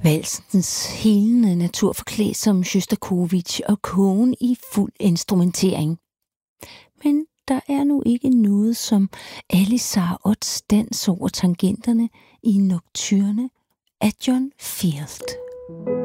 Valsens helende natur forklædt som Sjostakovitj og kogen i fuld instrumentering. Men der er nu ikke noget som Elisar Odds dans over tangenterne i Nocturne af John Field.